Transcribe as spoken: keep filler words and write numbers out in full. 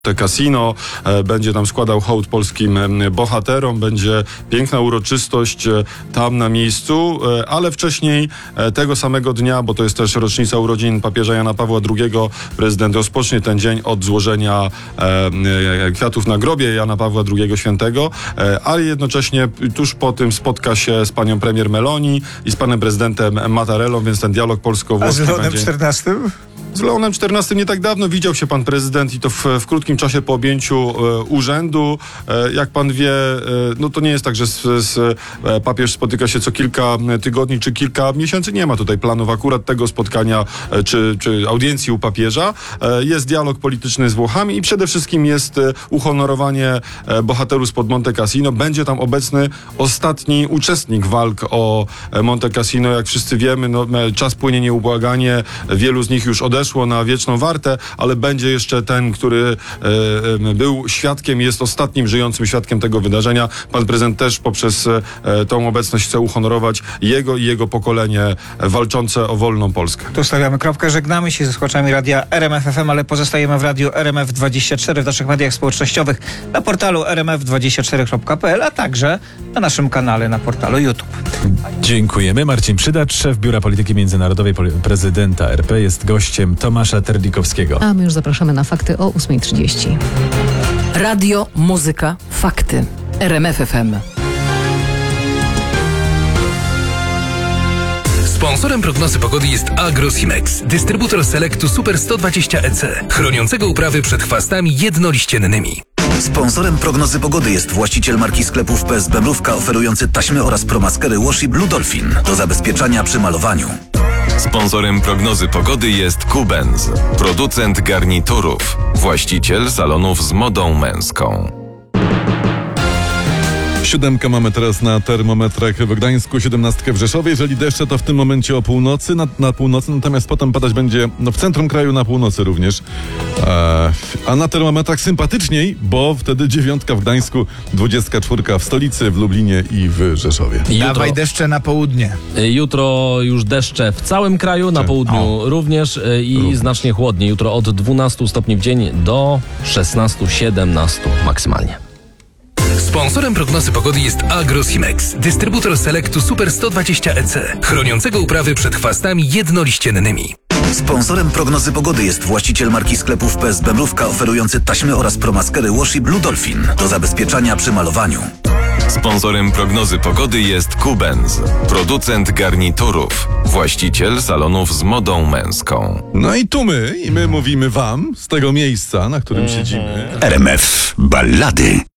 Casino, będzie tam składał hołd polskim bohaterom, będzie piękna uroczystość tam na miejscu, ale wcześniej tego samego dnia, bo to jest też rocznica urodzin papieża Jana Pawła drugiego, prezydent rozpocznie ten dzień od złożenia kwiatów na grobie Jana Pawła drugiego Świętego, ale jednocześnie tuż po tym spotka się z panią premier Meloni i z panem prezydentem Mattarellą, więc ten dialog polsko-włoski A z Leonem będzie... czternastym? Z Leonem czternastym nie tak dawno widział się pan prezydent i to w, w krótkim czasie po objęciu e, urzędu. E, jak pan wie, e, no to nie jest tak, że z, z, e, papież spotyka się co kilka tygodni czy kilka miesięcy. Nie ma tutaj planów akurat tego spotkania e, czy, czy audiencji u papieża. E, jest dialog polityczny z Włochami i przede wszystkim jest e, uhonorowanie e, bohaterów spod Monte Cassino. Będzie tam obecny ostatni uczestnik walk o e, Monte Cassino. Jak wszyscy wiemy, no, e, czas płynie nieubłaganie. Wielu z nich już odeszło szło na wieczną wartę, ale będzie jeszcze ten, który e, był świadkiem, jest ostatnim żyjącym świadkiem tego wydarzenia. Pan prezydent też poprzez e, tą obecność chce uhonorować jego i jego pokolenie walczące o wolną Polskę. Tu stawiamy kropkę, żegnamy się ze słuchaczami radia R M F F M, ale pozostajemy w radiu R M F dwadzieścia cztery w naszych mediach społecznościowych, na portalu r m f dwadzieścia cztery kropka p l, a także na naszym kanale na portalu YouTube. Dziękujemy. Marcin Przydacz, szef Biura Polityki Międzynarodowej prezydenta R P, jest gościem Tomasza Terlikowskiego. A my już zapraszamy na fakty o ósma trzydzieści. Radio, muzyka, fakty. R M F F M. Sponsorem prognozy pogody jest Agrosimex, dystrybutor Selectu Super sto dwadzieścia E C, chroniącego uprawy przed chwastami jednoliściennymi. Sponsorem prognozy pogody jest właściciel marki sklepów P S B Mrówka, oferujący taśmy oraz promaskery Washi Blue Dolphin do zabezpieczania przy malowaniu. Sponsorem prognozy pogody jest Kubens, producent garniturów, właściciel salonów z modą męską. Siódemkę mamy teraz na termometrach w Gdańsku, siedemnastkę w Rzeszowie. Jeżeli deszcze, to w tym momencie o północy, na, na północy, natomiast potem padać będzie no, w centrum kraju, na północy również. E, a na termometrach sympatyczniej, bo wtedy dziewiątka w Gdańsku, dwudziestka czwórka w stolicy, w Lublinie i w Rzeszowie. Jutro, Dawaj deszcze na południe. Jutro już deszcze w całym kraju, na południu o. również i również. Znacznie chłodniej. Jutro od dwunastu stopni w dzień do szesnastu siedemnastu maksymalnie. Sponsorem prognozy pogody jest Agrosimex, dystrybutor Selectu Super sto dwadzieścia E C, chroniącego uprawy przed chwastami jednoliściennymi. Sponsorem prognozy pogody jest właściciel marki sklepów P S B Mrówka, oferujący taśmy oraz promaskery Washi Blue Dolphin do zabezpieczania przy malowaniu. Sponsorem prognozy pogody jest Kubens, producent garniturów, właściciel salonów z modą męską. No i tu my, i my mówimy wam z tego miejsca, na którym siedzimy. R M F Ballady.